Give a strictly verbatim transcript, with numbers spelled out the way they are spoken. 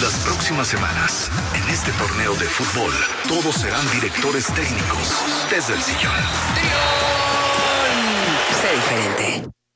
Las próximas semanas, en este torneo de fútbol, todos serán directores técnicos desde el sillón.